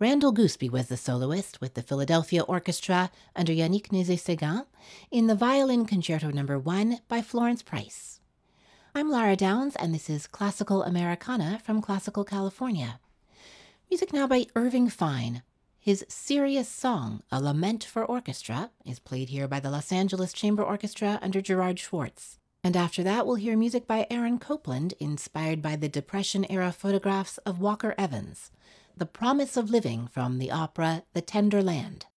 Randall Gooseby was the soloist with the Philadelphia Orchestra under Yannick Nézet-Séguin in the Violin Concerto No. 1 by Florence Price. I'm Lara Downs, and this is Classical Americana from Classical California. Music now by Irving Fine. His serious song, A Lament for Orchestra, is played here by the Los Angeles Chamber Orchestra under Gerard Schwartz. And after that, we'll hear music by Aaron Copland, inspired by the Depression-era photographs of Walker Evans. The Promise of Living from the opera The Tender Land.